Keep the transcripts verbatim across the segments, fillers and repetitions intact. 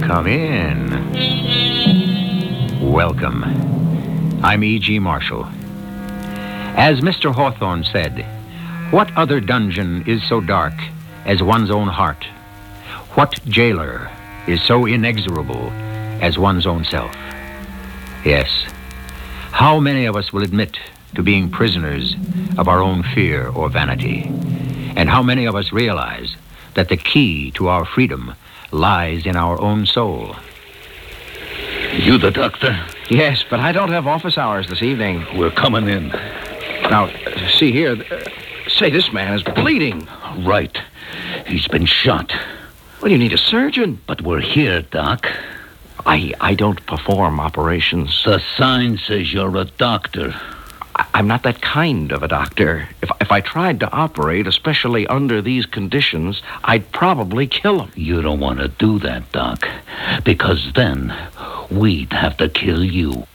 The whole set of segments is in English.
Come in. Welcome. I'm E G. Marshall. As Mister Hawthorne said, what other dungeon is so dark as one's own heart? What jailer is so inexorable as one's own self? Yes. How many of us will admit to being prisoners of our own fear or vanity? And how many of us realize that the key to our freedom lies in our own soul? You the doctor? Yes, but I don't have office hours this evening. We're coming in. Now, see here. Uh, say, this man is bleeding. Right. He's been shot. Well, you need a surgeon. But we're here, Doc. I I don't perform operations. The sign says you're a doctor. I, I'm not that kind of a doctor. If, if I tried to operate, especially under these conditions, I'd probably kill him. You don't want to do that, Doc, because then we'd have to kill you.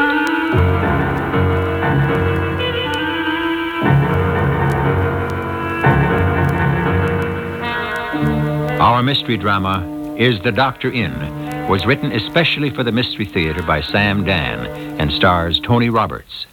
Our mystery drama is The Doctor In, was written especially for the Mystery Theater by Sam Dan and stars Tony Roberts.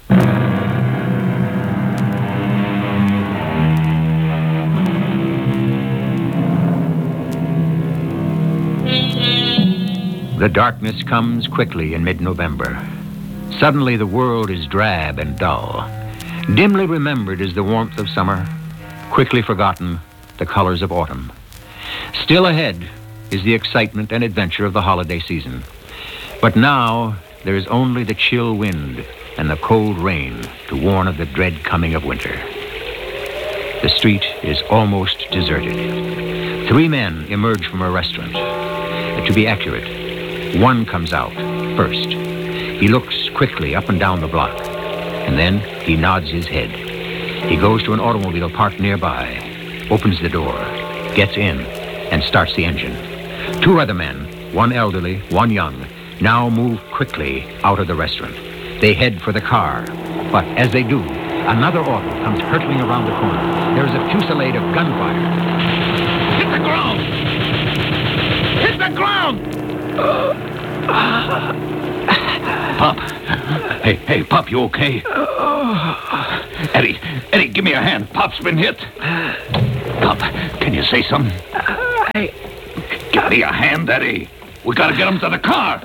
The darkness comes quickly in mid-November. Suddenly the world is drab and dull. Dimly remembered is the warmth of summer, quickly forgotten the colors of autumn. Still ahead is the excitement and adventure of the holiday season. But now there is only the chill wind and the cold rain to warn of the dread coming of winter. The street is almost deserted. Three men emerge from a restaurant. To be accurate, one comes out first. He looks quickly up and down the block, and then he nods his head. He goes to an automobile parked nearby, opens the door, gets in, and starts the engine. Two other men, one elderly, one young, now move quickly out of the restaurant. They head for the car, but as they do, another auto comes hurtling around the corner. There is a fusillade of gunfire. Hit the ground! Hit the ground! Pop. Hey, hey, Pop, you okay? Eddie, Eddie, give me a hand. Pop's been hit. Pop, can you say something? I... Give me a hand, Eddie. We gotta get him to the car.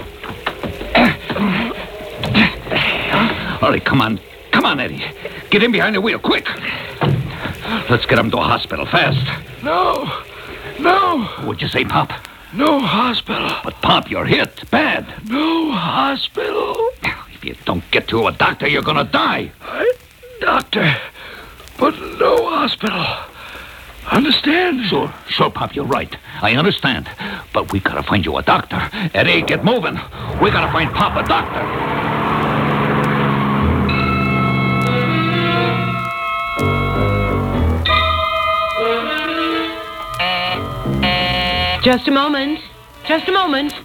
All right, come on. Come on, Eddie. Get in behind the wheel, quick. Let's get him to a hospital, fast. No. No. What'd you say, Pop? No hospital. But, Pop, you're hit. Bad. No hospital. If you don't get to a doctor, you're gonna die. I, doctor, but no hospital. Understand? Sure, sure, Pop, you're right. I understand. But we gotta find you a doctor. Eddie, get moving. We gotta find Pop a doctor. Just a moment. Just a moment.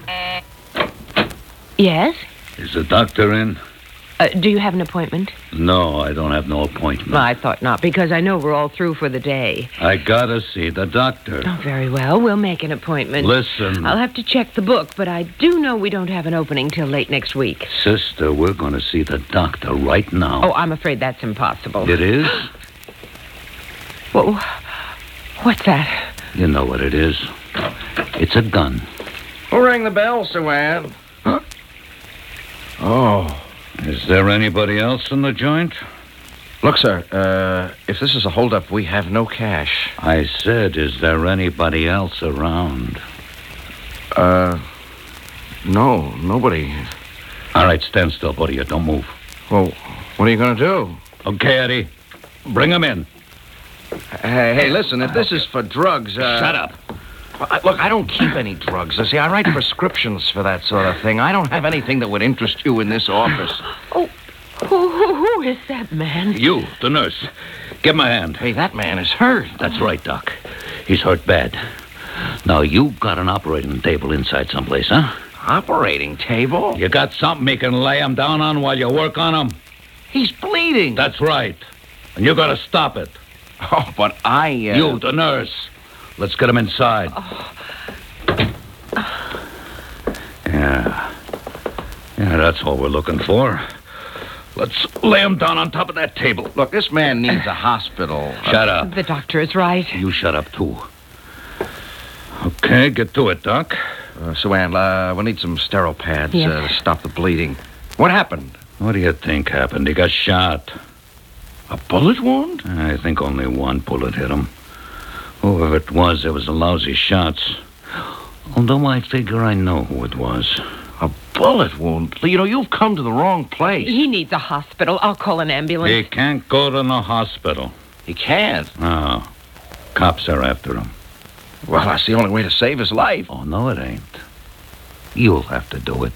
Yes? Is the doctor in? Uh, do you have an appointment? No, I don't have no appointment. Well, I thought not, because I know we're all through for the day. I gotta see the doctor. Oh, very well. We'll make an appointment. Listen. I'll have to check the book, but I do know we don't have an opening till late next week. Sister, we're gonna see the doctor right now. Oh, I'm afraid that's impossible. It is? Well, what's that? You know what it is. It's a gun. Who rang the bell, Sue Ann? Huh? Oh. Is there anybody else in the joint? Look, sir, uh, if this is a holdup, we have no cash. I said, is there anybody else around? Uh, no, nobody. All right, stand still, both of you. Don't move. Well, what are you going to do? Okay, Eddie. Bring him in. Hey, hey, listen, if this is for drugs, uh... Shut up. I, look, I don't keep any drugs. You see, I write prescriptions for that sort of thing. I don't have anything that would interest you in this office. Oh, who, who, who is that man? You, the nurse. Give him a hand. Hey, that man is hurt. That's right, Doc. He's hurt bad. Now, you got an operating table inside someplace, huh? Operating table? You got something you can lay him down on while you work on him? He's bleeding. That's right. And you got to stop it. Oh, but I... Uh... You, the nurse. Let's get him inside. Oh. Yeah, that's all we're looking for. Let's lay him down on top of that table. Look, this man needs a hospital. Shut up. The doctor is right. You shut up, too. Okay, get to it, Doc. Uh, Sue Ann, uh, we need some sterile pads Yes. uh, to stop the bleeding. What happened? What do you think happened? He got shot. A bullet wound? I think only one bullet hit him. Whoever it was, it was a lousy shots. Although I figure I know who it was. A bullet wound? You know, you've come to the wrong place. He needs a hospital. I'll call an ambulance. He can't go to no hospital. He can't. No. Cops are after him. Well, that's the only way to save his life. Oh, no, it ain't. You'll have to do it.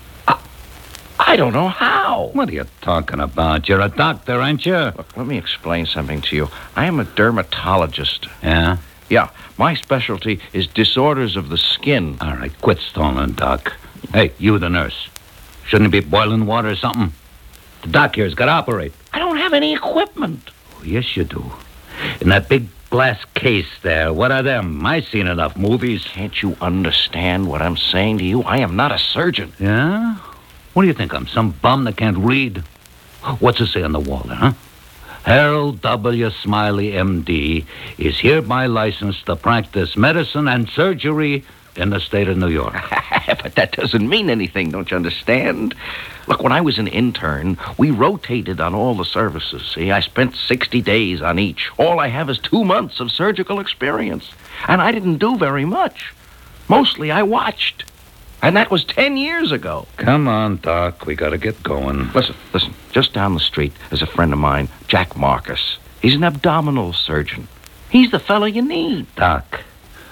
I don't know how. What are you talking about? You're a doctor, ain't you? Look, let me explain something to you. I am a dermatologist. Yeah? Yeah, my specialty is disorders of the skin. All right, quit stalling, Doc. Hey, you the nurse. Shouldn't you be boiling water or something? The doc here's got to operate. I don't have any equipment. Oh, yes, you do. In that big glass case there, what are them? I've seen enough movies. Can't you understand what I'm saying to you? I am not a surgeon. Yeah? What do you think? I'm some bum that can't read? What's it say on the wall there, huh? Harold W. Smiley, M D, is hereby licensed to practice medicine and surgery in the state of New York. But that doesn't mean anything, don't you understand? Look, when I was an intern, we rotated on all the services. See, I spent sixty days on each. All I have is two months of surgical experience. And I didn't do very much. Mostly I watched. And that was ten years ago. Come on, Doc. We gotta get going. Listen, listen. Just down the street is a friend of mine, Jack Marcus. He's an abdominal surgeon. He's the fellow you need. Doc,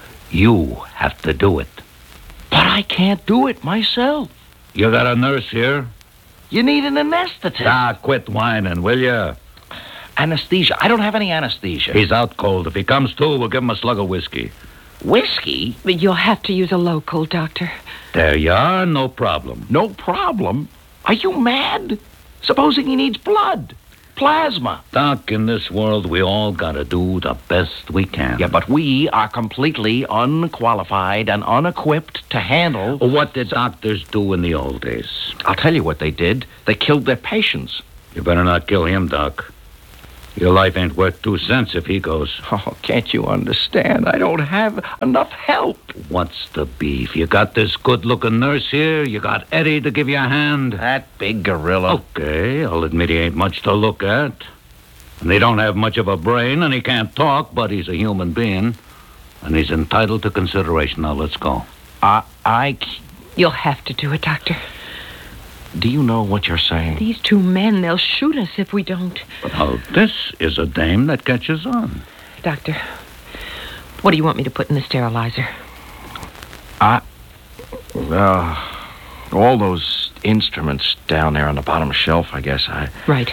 you have to do it. But I can't do it myself. You got a nurse here? You need an anesthetist. Doc, quit whining, will you? Anesthesia. I don't have any anesthesia. He's out cold. If he comes to, we'll give him a slug of whiskey. Whiskey? But you'll have to use a local, Doctor. There you are, no problem. No problem. Are you mad? Supposing he needs blood. Plasma. Doc, in this world, we all gotta do the best we can. Yeah, but we are completely unqualified and unequipped to handle... What did doctors do in the old days? I'll tell you what they did. They killed their patients. You better not kill him, Doc. Your life ain't worth two cents if he goes. Oh, can't you understand? I don't have enough help. What's the beef? You got this good-looking nurse here. You got Eddie to give you a hand. That big gorilla. Okay, I'll admit he ain't much to look at. And he don't have much of a brain, and he can't talk, but he's a human being. And he's entitled to consideration. Now, let's go. I... I... c- You'll have to do it, Doctor. Do you know what you're saying? These two men, they'll shoot us if we don't. Now, this is a dame that catches on. Doctor, what do you want me to put in the sterilizer? I... Uh, all those instruments down there on the bottom shelf, I guess. I... Right.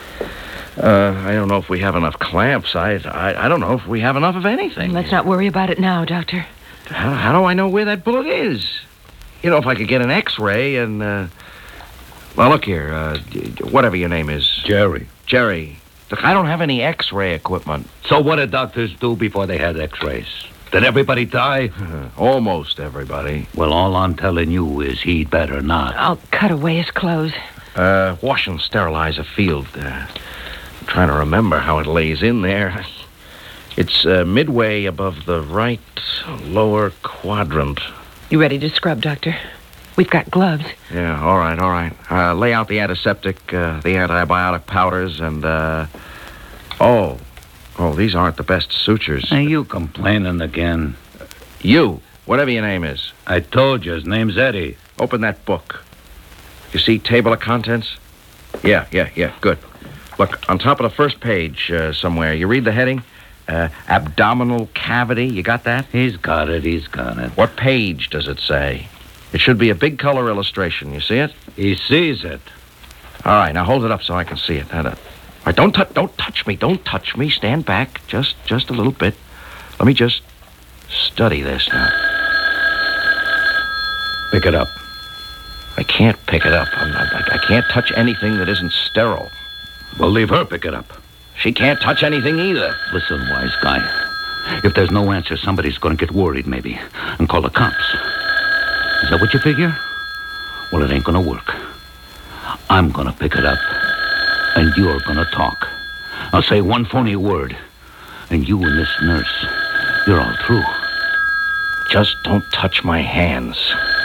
Uh, I don't know if we have enough clamps. I, I, I don't know if we have enough of anything. Let's not worry about it now, Doctor. How, how do I know where that bullet is? You know, if I could get an X-ray and, uh... Well, look here, uh, whatever your name is. Jerry. Jerry. Look, I don't have any X-ray equipment. So what did doctors do before they had x-rays? Did everybody die? Almost everybody. Well, all I'm telling you is he'd better not. I'll cut away his clothes. Uh, wash and sterilize a field. Uh, I'm trying to remember how it lays in there. It's uh, midway above the right lower quadrant. You ready to scrub, Doctor? We've got gloves. Yeah, all right, all right. Uh, lay out the antiseptic, uh, the antibiotic powders, and, uh... Oh. Oh, these aren't the best sutures. Are you complaining again? You, whatever your name is. I told you his name's Eddie. Open that book. You see table of contents? Yeah, yeah, yeah, good. Look, on top of the first page uh, somewhere, you read the heading? Uh, abdominal cavity, you got that? He's got it, he's got it. What page does it say? It should be a big color illustration. You see it? He sees it. All right, now hold it up so I can see it. Now, all right, don't, tou- don't touch me. Don't touch me. Stand back just, just a little bit. Let me just study this now. Pick it up. I can't pick it up. I'm not, I, I can't touch anything that isn't sterile. Well, leave her pick it up. She can't touch anything either. Listen, wise guy. If there's no answer, somebody's going to get worried, maybe, and call the cops. Is that what you figure? Well, it ain't going to work. I'm going to pick it up, and you're going to talk. I'll say one phony word, and you and this nurse, you're all through. Just don't touch my hands.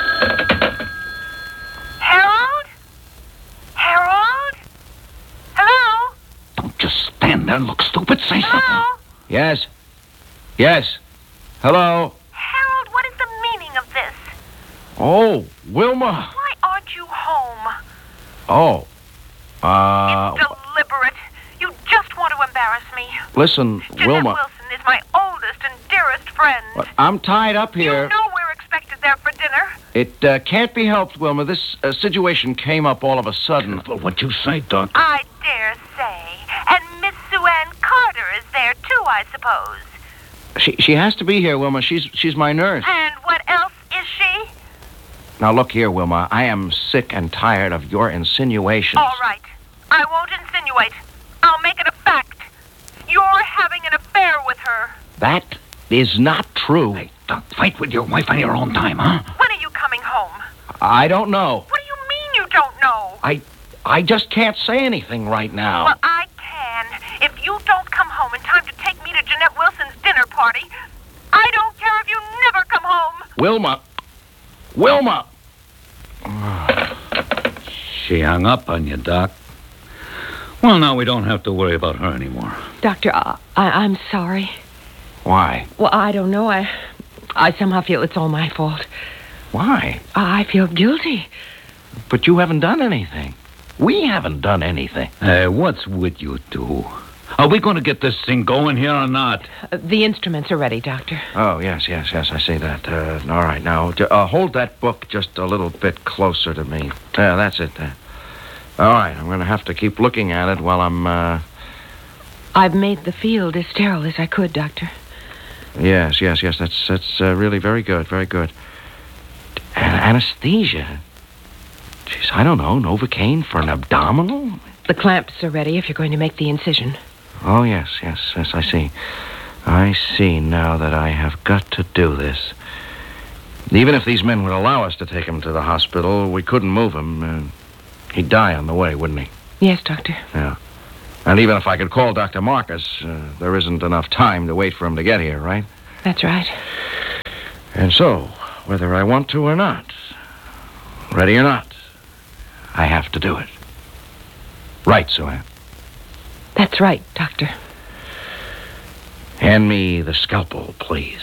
Harold? Harold? Hello? Don't just stand there and look stupid. Say something. Hello? Yes? Yes? Hello? Harold, what is the meaning of this? Oh, Wilma. Why aren't you home? Oh. Uh, It's deliberate. You just want to embarrass me. listen, Jeanette Wilma. Wilson is my oldest and dearest friend. But I'm tied up here. You know we're expected there for dinner. It uh, can't be helped, Wilma. This uh, situation came up all of a sudden. Well, what you say, Doc? I dare say. And Miss Sue Ann Carter is there, too, I suppose. She she has to be here, Wilma. She's she's my nurse. And what else is she? Now look here, Wilma. I am sick and tired of your insinuations. All right. I won't insinuate. I'll make it a fact. You're having an affair with her. That is not true. Hey, Doc, fight with your wife on your own time, huh? When are you coming home? I don't know. What do you mean you don't know? I I just can't say anything right now. Well, I can. If you don't come home in time to take me to Jeanette Wilson's dinner party, I don't care if you never come home. Wilma. Wilma. She hung up on you, Doc. Well, now we don't have to worry about her anymore. Doctor, I, I, I'm sorry. Why? Well, I don't know. I, I somehow feel it's all my fault. Why? I feel guilty. But you haven't done anything. We haven't done anything. Hey, what's with you two? Are we going to get this thing going here or not? Uh, the instruments are ready, Doctor. Oh, yes, yes, yes, I see that. Uh, all right, now, uh, hold that book just a little bit closer to me. Yeah, that's it. Uh, all right, I'm going to have to keep looking at it while I'm, uh... I've made the field as sterile as I could, Doctor. Yes, yes, yes, that's that's uh, really very good, very good. An- anesthesia? Jeez, I don't know, Novocaine for an abdominal? The clamps are ready if you're going to make the incision. Oh, yes, yes, yes, I see. I see now that I have got to do this. Even if these men would allow us to take him to the hospital, we couldn't move him. Uh, he'd die on the way, wouldn't he? Yes, Doctor. Yeah. And even if I could call Doctor Marcus, uh, there isn't enough time to wait for him to get here, right? That's right. And so, whether I want to or not, ready or not, I have to do it. Right, Sue Ann? That's right, Doctor. Hand me the scalpel, please.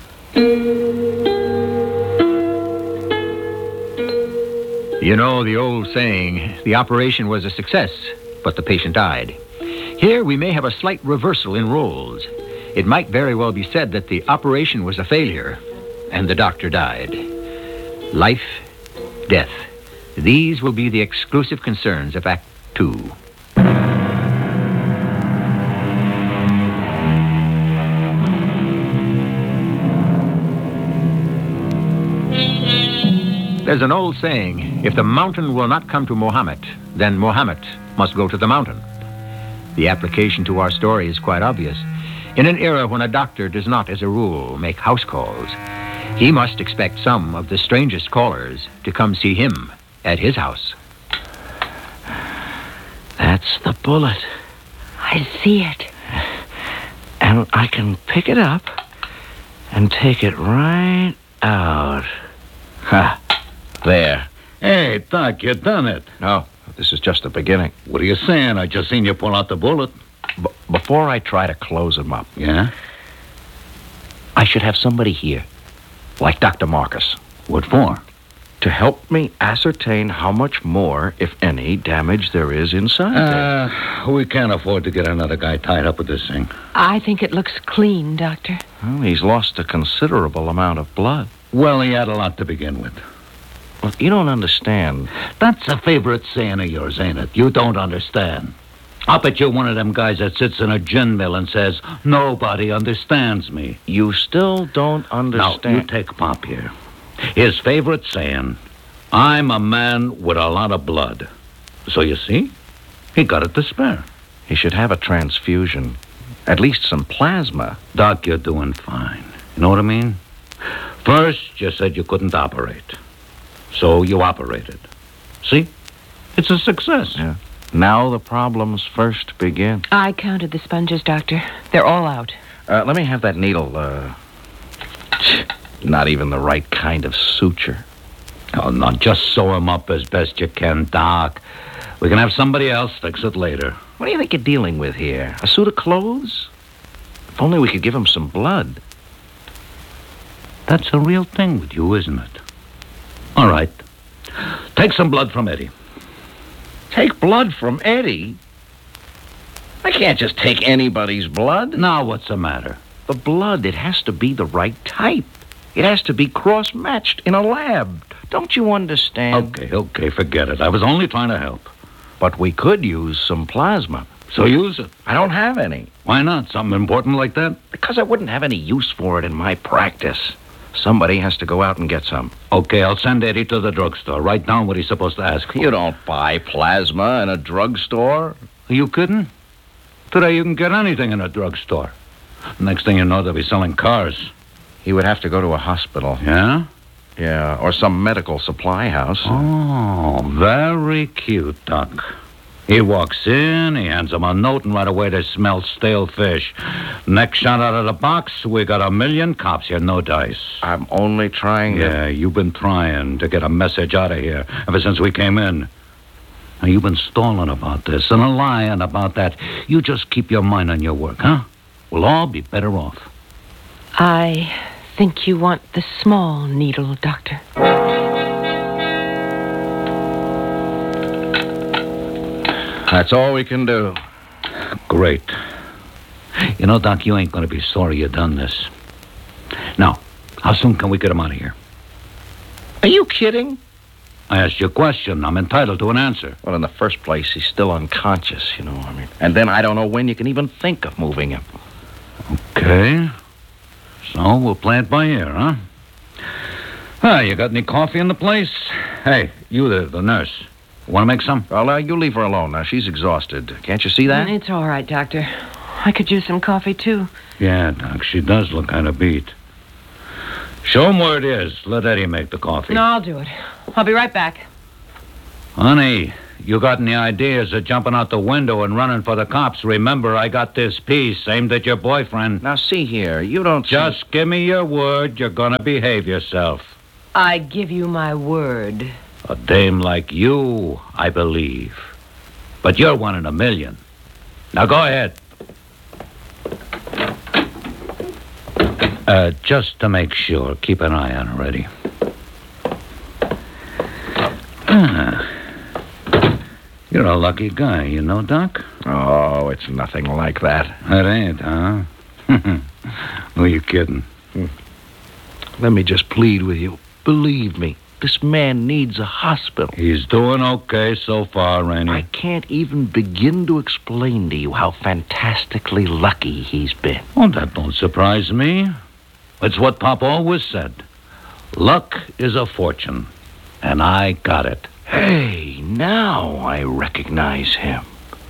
You know the old saying, the operation was a success, but the patient died. Here we may have a slight reversal in roles. It might very well be said that the operation was a failure, and the doctor died. Life, death. These will be the exclusive concerns of Act Two. There's an old saying, if the mountain will not come to Mohammed, then Mohammed must go to the mountain. The application to our story is quite obvious. In an era when a doctor does not, as a rule, make house calls, he must expect some of the strangest callers to come see him at his house. That's the bullet. I see it. And I can pick it up and take it right out. Ha! There. Hey, Doc, you done it. No, this is just the beginning. What are you saying? I just seen you pull out the bullet. B- before I try to close him up, Yeah? I should have somebody here, like Doctor Marcus, What for? to help me ascertain how much more, if any, damage there is inside there. Uh, we can't afford to get another guy tied up with this thing. I think it looks clean, Doctor. Well, he's lost a considerable amount of blood. Well, he had a lot to begin with. Well, you don't understand. That's a favorite saying of yours, ain't it? You don't understand. I bet you're one of them guys that sits in a gin mill and says, nobody understands me. You still don't understand. Now, you take Pop here. His favorite saying, I'm a man with a lot of blood. So you see, he got it to spare. He should have a transfusion. At least some plasma. Doc, you're doing fine. You know what I mean? First, you said you couldn't operate. So you operated. See? It's a success. Yeah. Now the problems first begin. I counted the sponges, Doctor. They're all out. Uh, let me have that needle. Uh, not even the right kind of suture. Oh, no, just sew him up as best you can, Doc. We can have somebody else fix it later. What do you think you're dealing with here? A suit of clothes? If only we could give him some blood. That's a real thing with you, isn't it? All right. Take some blood from Eddie. Take blood from Eddie? I can't just take anybody's blood. Now, what's the matter? The blood, it has to be the right type. It has to be cross-matched in a lab. Don't you understand? Okay, okay, forget it. I was only trying to help. But we could use some plasma. So use it. I don't have any. Why not? Something important like that? Because I wouldn't have any use for it in my practice. Somebody has to go out and get some. Okay, I'll send Eddie to the drugstore. Write down what he's supposed to ask for. You don't buy plasma in a drugstore. Are you kidding? Today you can get anything in a drugstore. Next thing you know, they'll be selling cars. He would have to go to a hospital. Yeah? Yeah, or some medical supply house. Oh, very cute, Doc. He walks in, he hands him a note, and right away they smell stale fish. Next shot out of the box, we got a million cops here, no dice. I'm only trying to... Yeah, you've been trying to get a message out of here ever since we came in. Now, you've been stalling about this and lying about that. You just keep your mind on your work, huh? We'll all be better off. I think you want the small needle, Doctor. That's all we can do. Great. You know, Doc, you ain't going to be sorry you done this. Now, how soon can we get him out of here? Are you kidding? I asked you a question. I'm entitled to an answer. Well, in the first place, he's still unconscious, you know. I mean, and then I don't know when you can even think of moving him. Okay. So we'll play it by ear, huh? Ah, you got any coffee in the place? Hey, you there, the nurse. Want to make some? Well, uh, you leave her alone now. She's exhausted. Can't you see that? It's all right, Doctor. I could use some coffee, too. Yeah, Doc, she does look kind of beat. Show him where it is. Let Eddie make the coffee. No, I'll do it. I'll be right back. Honey, you got any ideas of jumping out the window and running for the cops? Remember, I got this piece aimed at your boyfriend. Now, see here. You don't... Just give me your word you're going to behave yourself. I give you my word. A dame like you, I believe. But you're one in a million. Now go ahead. Uh, just to make sure, keep an eye on her, Eddie. Ah. You're a lucky guy, you know, Doc? Oh, it's nothing like that. It ain't, huh? Who are you kidding? Let me just plead with you. Believe me, this man needs a hospital. He's doing okay so far, Rainey. I can't even begin to explain to you how fantastically lucky he's been. Oh, that don't surprise me. It's what Pop always said. Luck is a fortune, and I got it. Hey, now I recognize him.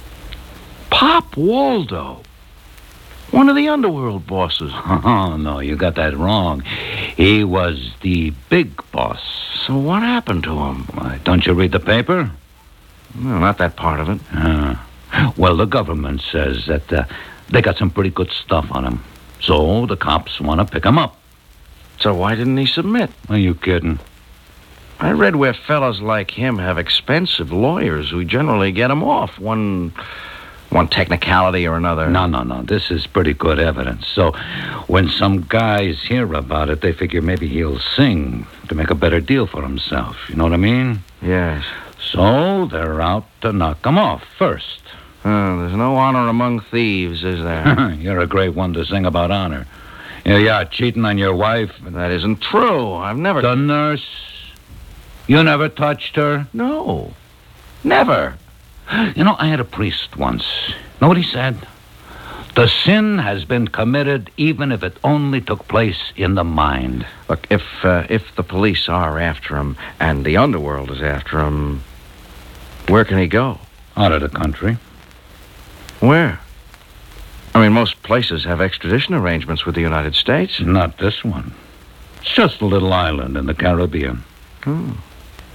Pop Waldo. One of the underworld bosses. Oh, no, you got that wrong. He was the big boss. So what happened to him? Why, don't you read the paper? No, not that part of it. Uh, well, the government says that uh, they got some pretty good stuff on him. So the cops want to pick him up. So why didn't he submit? Are you kidding? I read where fellas like him have expensive lawyers who generally get him off. One... One technicality or another. No, no, no. This is pretty good evidence. So when some guys hear about it, they figure maybe he'll sing to make a better deal for himself. You know what I mean? Yes. So they're out to knock him off first. Uh, there's no honor among thieves, is there? You're a great one to sing about honor. Yeah, yeah, cheating on your wife. That isn't true. I've never... The nurse? You never touched her? No. Never. You know, I had a priest once. Know what he said? The sin has been committed even if it only took place in the mind. Look, if uh, if the police are after him and the underworld is after him, where can he go? Out of the country. Where? I mean, most places have extradition arrangements with the United States. Not this one. It's just a little island in the Caribbean. Hmm.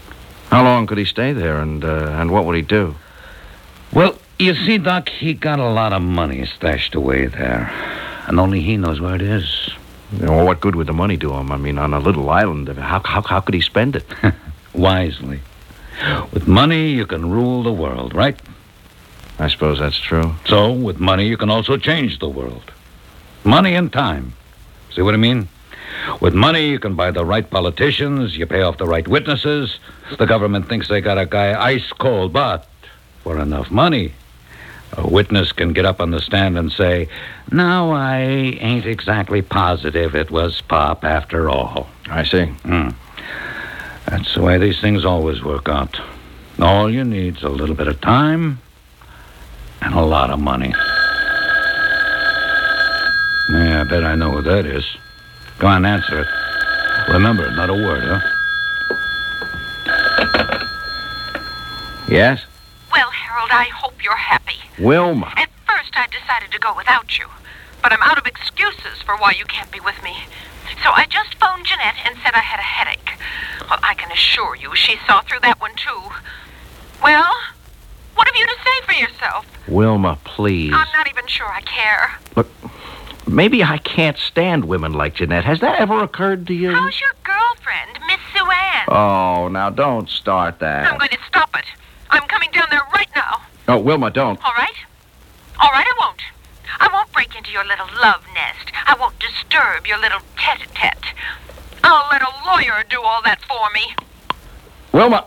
How long could he stay there, and uh, and what would he do? Well, you see, Doc, he got a lot of money stashed away there. And only he knows where it is. You know, what good would the money do him? I mean, on a little island, how, how, how could he spend it? Wisely. With money, you can rule the world, right? I suppose that's true. So, with money, you can also change the world. Money and time. See what I mean? With money, you can buy the right politicians, you pay off the right witnesses. The government thinks they got a guy ice cold, but for enough money, a witness can get up on the stand and say, "No, I ain't exactly positive it was Pop after all." I see. Mm. That's the way these things always work out. All you need's a little bit of time and a lot of money. Yeah, I bet I know who that is. Go on, answer it. Remember, not a word, huh? Yes? Well, Harold, I hope you're happy. Wilma. At first, I decided to go without you, but I'm out of excuses for why you can't be with me. So I just phoned Jeanette and said I had a headache. Well, I can assure you she saw through that one, too. Well, what have you to say for yourself? Wilma, please. I'm not even sure I care. Look, maybe I can't stand women like Jeanette. Has that ever occurred to you? How's your girlfriend, Miss Sue Ann? Oh, now don't start that. I'm going to stop it. I'm coming down there right now. Oh, Wilma, don't. All right? All right, I won't. I won't break into your little love nest. I won't disturb your little tete-a-tete. I'll let a lawyer do all that for me. Wilma!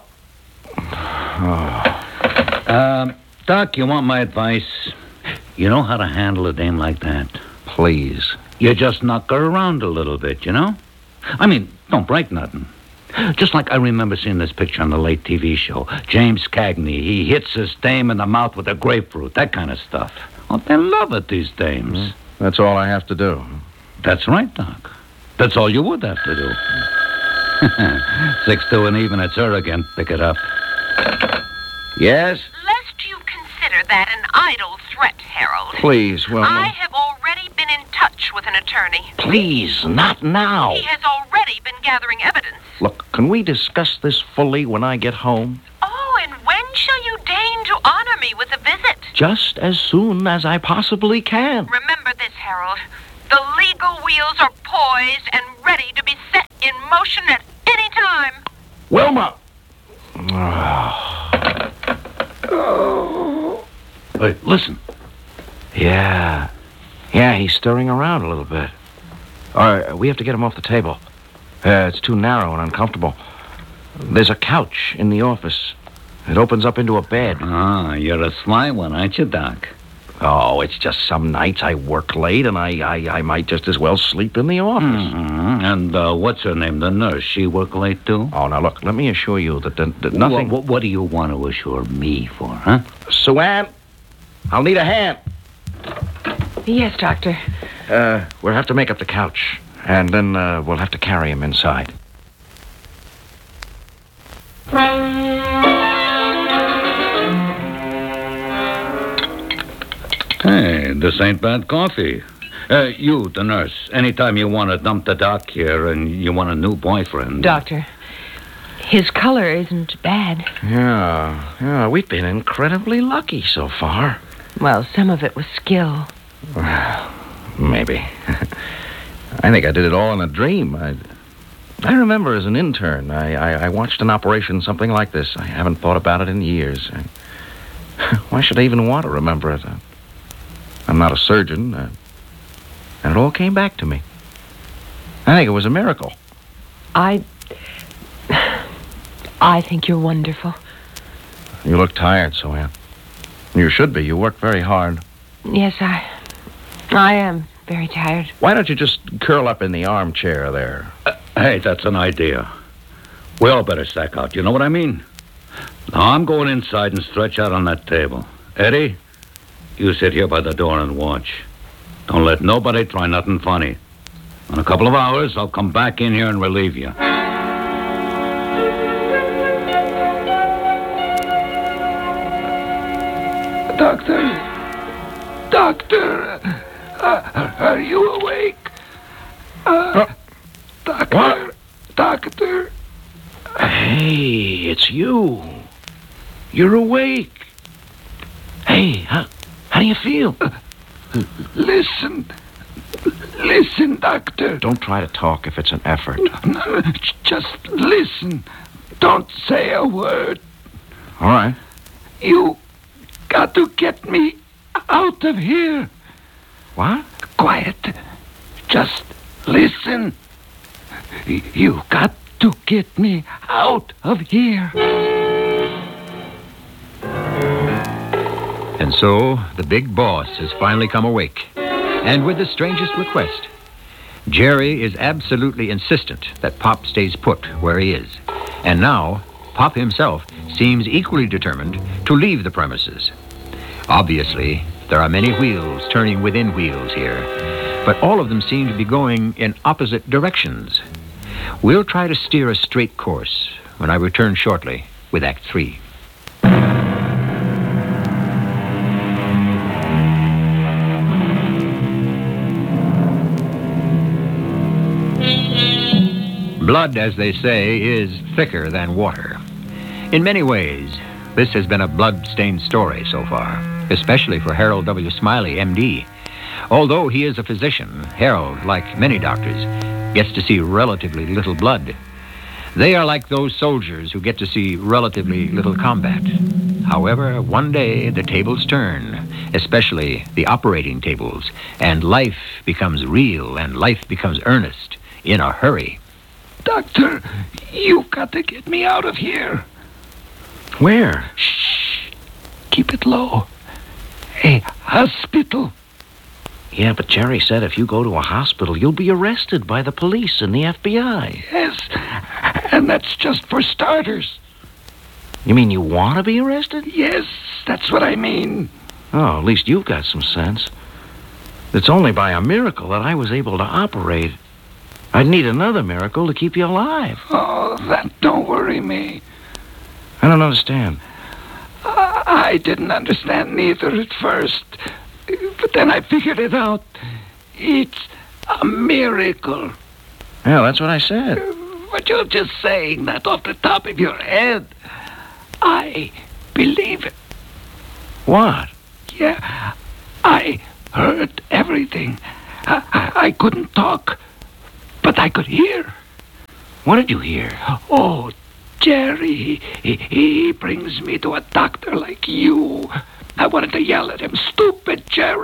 Oh. Um, Doc, you want my advice? You know how to handle a dame like that? Please. You just knock her around a little bit, you know? I mean, don't break nothing. Just like I remember seeing this picture on the late T V show. James Cagney, he hits his dame in the mouth with a grapefruit, that kind of stuff. Oh, they love it, these dames. Mm, that's all I have to do. That's right, Doc. That's all you would have to do. Six to an even, it's her again. Pick it up. Yes? Lest you consider that an idle threat, Harold. Please, Wilma. I have already been in touch with an attorney. Please, not now. He has already been gathering evidence. Look, can we discuss this fully when I get home? Oh, and when shall you deign to honor me with a visit? Just as soon as I possibly can. Remember this, Harold. The legal wheels are poised and ready to be set in motion at any time. Wilma! Oh. Hey, listen. Yeah. Yeah, he's stirring around a little bit. All right, we have to get him off the table. Uh, it's too narrow and uncomfortable. There's a couch in the office. It opens up into a bed. Ah, you're a sly one, aren't you, Doc? Oh, it's just some nights I work late, and I, I, I might just as well sleep in the office. Mm-hmm. And uh, what's her name, the nurse? She work late, too? Oh, now, look, let me assure you that, the, that nothing... What, what, what do you want to assure me for, huh? Sue Ann, I'll need a hand. Yes, Doctor. Uh, we'll have to make up the couch, and then uh, we'll have to carry him inside. Hey, this ain't bad coffee. Uh, you, the nurse, anytime you want to dump the doc here and you want a new boyfriend... Doctor, his color isn't bad. Yeah, yeah, we've been incredibly lucky so far. Well, some of it was skill. Maybe. I think I did it all in a dream. I, I remember as an intern, I, I, I watched an operation something like this. I haven't thought about it in years. I, why should I even want to remember it? I, I'm not a surgeon, uh, and it all came back to me. I think it was a miracle. I... I think you're wonderful. You look tired, Sue Ann. You should be. You work very hard. Yes, I... I am very tired. Why don't you just curl up in the armchair there? Uh, hey, that's an idea. We all better sack out, you know what I mean? Now, I'm going inside and stretch out on that table. Eddie, you sit here by the door and watch. Don't let nobody try nothing funny. In a couple of hours, I'll come back in here and relieve you. Doctor? Doctor? Uh, are you awake? Uh, Oh. Doctor? What? Doctor? Hey, it's you. You're awake. Hey, how, how do you feel? Uh, listen. Listen, Doctor. Don't try to talk if it's an effort. No, no, just listen. Don't say a word. All right. You got to get me out of here. What? Quiet. Just listen. You got to get me out of here. And so the big boss has finally come awake. And with the strangest request, Jerry is absolutely insistent that Pop stays put where he is. And now, Pop himself seems equally determined to leave the premises. Obviously, there are many wheels turning within wheels here, but all of them seem to be going in opposite directions. We'll try to steer a straight course when I return shortly with Act Three. Blood, as they say, is thicker than water. In many ways, this has been a blood-stained story so far, especially for Harold W. Smiley, M D. Although he is a physician, Harold, like many doctors, gets to see relatively little blood. They are like those soldiers who get to see relatively little combat. However, one day the tables turn, especially the operating tables, and life becomes real and life becomes earnest in a hurry. Doctor, you've got to get me out of here. Where? Shh. Keep it low. A hospital. Yeah, but Jerry said if you go to a hospital, you'll be arrested by the police and the F B I. Yes, and that's just for starters. You mean you want to be arrested? Yes, that's what I mean. Oh, at least you've got some sense. It's only by a miracle that I was able to operate. I'd need another miracle to keep you alive. Oh, that don't worry me. I don't understand. I, I didn't understand neither at first. But then I figured it out. It's a miracle. Yeah, that's what I said. But you're just saying that off the top of your head. I believe it. What? Yeah, I heard everything. I, I, I couldn't talk, but I could hear. What did you hear? Oh, Jerry, he, he brings me to a doctor like you. I wanted to yell at him, stupid Jerry.